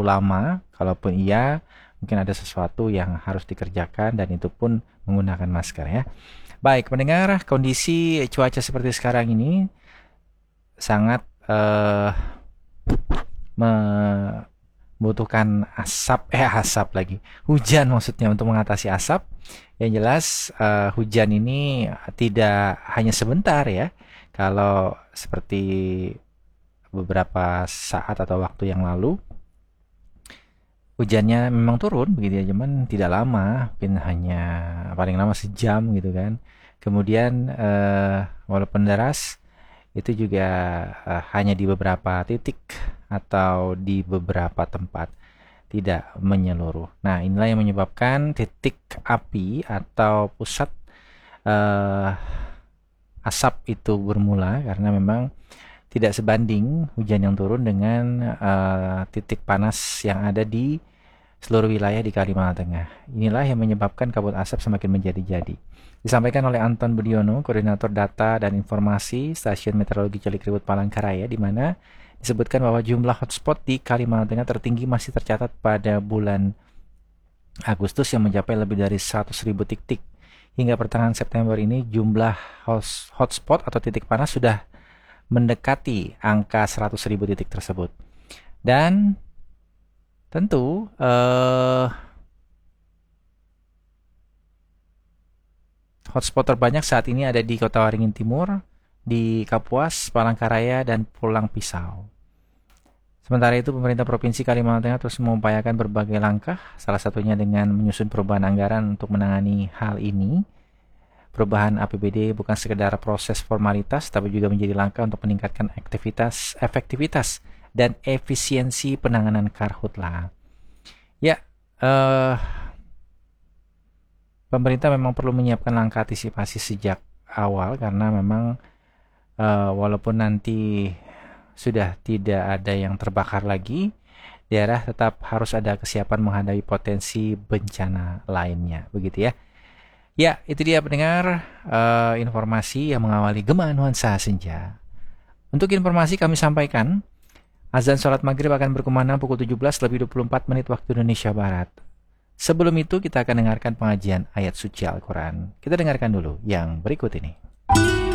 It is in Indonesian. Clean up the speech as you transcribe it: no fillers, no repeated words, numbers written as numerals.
terlalu lama. Kalaupun iya, mungkin ada sesuatu yang harus dikerjakan dan itu pun menggunakan masker ya. Baik, pendengar, kondisi cuaca seperti sekarang ini sangat membutuhkan asap lagi. Hujan maksudnya untuk mengatasi asap. Yang jelas hujan ini tidak hanya sebentar ya. Kalau seperti beberapa saat atau waktu yang lalu hujannya memang turun begitu ya, cuman tidak lama, mungkin hanya paling lama sejam gitu kan. Kemudian walaupun deras itu juga hanya di beberapa titik atau di beberapa tempat, tidak menyeluruh. Nah, inilah yang menyebabkan titik api atau pusat asap itu bermula karena memang tidak sebanding hujan yang turun dengan titik panas yang ada di seluruh wilayah di Kalimantan Tengah. Inilah yang menyebabkan kabut asap semakin menjadi-jadi. Disampaikan oleh Anton Budiono, Koordinator Data dan Informasi Stasiun Meteorologi Cilikriwut Palangkaraya, di mana disebutkan bahwa jumlah hotspot di Kalimantan Tengah tertinggi masih tercatat pada bulan Agustus yang mencapai lebih dari 100.000 titik. Hingga pertengahan September ini jumlah hotspot atau titik panas sudah mendekati angka 100.000 titik tersebut. Dan tentu hotspot terbanyak saat ini ada di Kota Waringin Timur, di Kapuas, Palangkaraya, dan Pulang Pisau. Sementara itu, pemerintah Provinsi Kalimantan Tengah terus mengupayakan berbagai langkah, salah satunya dengan menyusun perubahan anggaran untuk menangani hal ini. Perubahan APBD bukan sekedar proses formalitas, tapi juga menjadi langkah untuk meningkatkan efektivitas dan efisiensi penanganan karhutla. Ya, pemerintah memang perlu menyiapkan langkah antisipasi sejak awal karena memang walaupun nanti sudah tidak ada yang terbakar lagi, daerah tetap harus ada kesiapan menghadapi potensi bencana lainnya, begitu ya. Ya, itu dia pendengar informasi yang mengawali Gema Nuansa Senja. Untuk informasi kami sampaikan, azan sholat maghrib akan berkumandang pukul 17:24 waktu Indonesia Barat. Sebelum itu kita akan dengarkan pengajian ayat suci Al-Quran. Kita dengarkan dulu yang berikut ini.